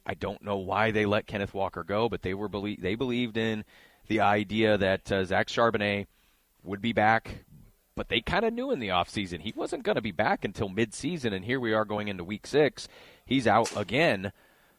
I don't know why they let Kenneth Walker go, but they believed in the idea that Zach Charbonnet would be back, but they kind of knew in the offseason he wasn't going to be back until midseason, and here we are going into week 6. He's out again.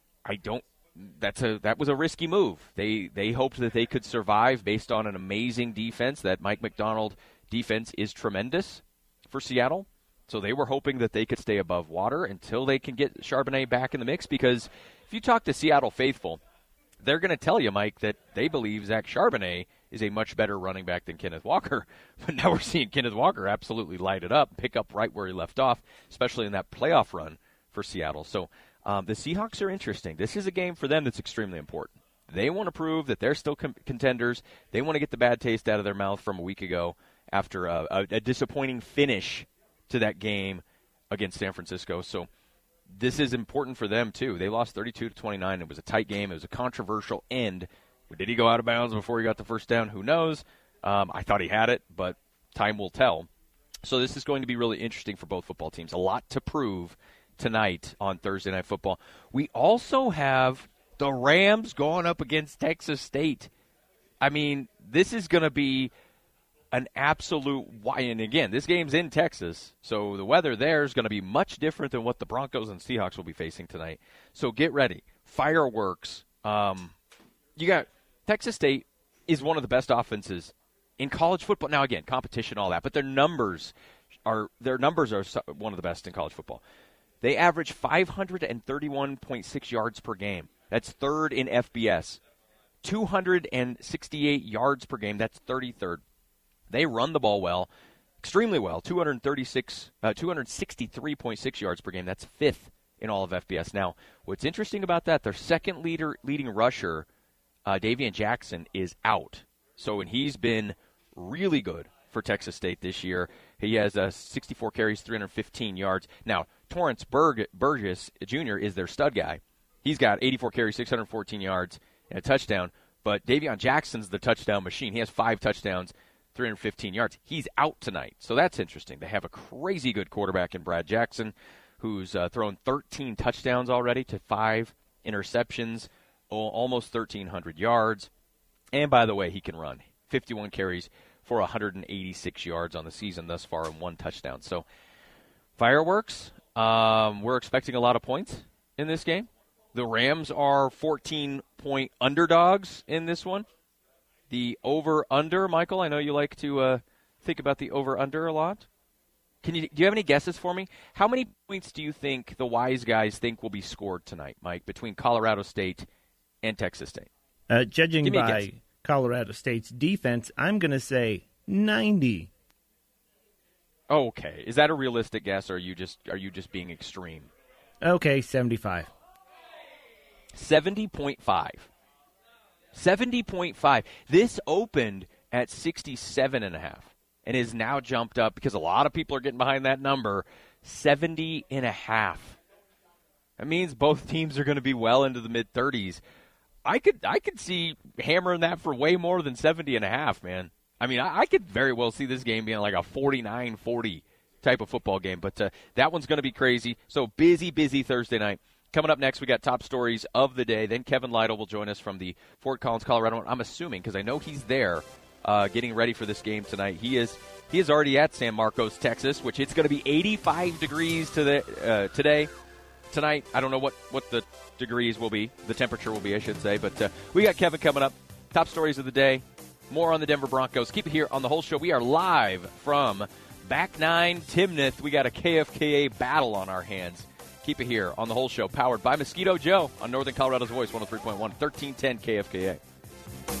That was a risky move. They hoped that they could survive based on an amazing defense. That Mike Macdonald defense is tremendous for Seattle. So they were hoping that they could stay above water until they can get Charbonnet back in the mix, because if you talk to Seattle faithful, they're going to tell you, Mike, that they believe Zach Charbonnet is a much better running back than Kenneth Walker. But now we're seeing Kenneth Walker absolutely light it up, pick up right where he left off, especially in that playoff run for Seattle. So the Seahawks are interesting. This is a game for them that's extremely important. They want to prove that they're still contenders. They want to get the bad taste out of their mouth from a week ago after a disappointing finish to that game against San Francisco. So this is important for them, too. They lost 32-29. It was a tight game. It was a controversial end. Did he go out of bounds before he got the first down? Who knows? I thought he had it, but time will tell. So this is going to be really interesting for both football teams. A lot to prove tonight on Thursday Night Football. We also have the Rams going up against Texas State. I mean, this is going to be an absolute – and again, this game's in Texas, so the weather there is going to be much different than what the Broncos and Seahawks will be facing tonight. So get ready. Fireworks. You got Texas State is one of the best offenses in college football. Now, again, competition, all that, but their numbers are one of the best in college football. They average 531.6 yards per game. That's third in FBS. 268 yards per game. That's 33rd. They run the ball well, extremely well. 263.6 yards per game. That's fifth in all of FBS. Now, what's interesting about that, their second leading rusher, Davian Jackson, is out. So, and he's been really good for Texas State this year. He has 64 carries, 315 yards. Now, Torrance Burgess Jr. is their stud guy. He's got 84 carries, 614 yards, and a touchdown. But Davion Jackson's the touchdown machine. He has 5 touchdowns, 315 yards. He's out tonight, so that's interesting. They have a crazy good quarterback in Brad Jackson, who's thrown 13 touchdowns already to 5 interceptions, almost 1,300 yards. And, by the way, he can run. 51 carries for 186 yards on the season thus far and 1 touchdown. So, fireworks. We're expecting a lot of points in this game. The Rams are 14-point underdogs in this one. The over-under, Michael, I know you like to think about the over-under a lot. Do you have any guesses for me? How many points do you think the wise guys think will be scored tonight, Mike, between Colorado State and Texas State? Judging by Colorado State's defense, I'm going to say 90. Okay. Is that a realistic guess, or are you just being extreme? Okay, 75. 70.5. 70.5. This opened at 67.5 and is now jumped up, because a lot of people are getting behind that number, 70.5. That means both teams are going to be well into the mid-30s. I could see hammering that for way more than 70.5, man. I mean, I could very well see this game being like a 49-40 type of football game, but that one's going to be crazy. So busy Thursday night. Coming up next, we got top stories of the day. Then Kevin Lytle will join us from the Fort Collins, Colorado. I'm assuming, because I know he's there getting ready for this game tonight. He is already at San Marcos, Texas, which it's going to be 85 degrees today. Tonight, I don't know what the degrees will be. The temperature will be, I should say. But we got Kevin coming up. Top stories of the day. More on the Denver Broncos. Keep it here on The Whole Show. We are live from Back 9 Timnath. We got a KFKA battle on our hands. Keep it here on The Whole Show, powered by Mosquito Joe on Northern Colorado's Voice, 103.1, 1310 KFKA.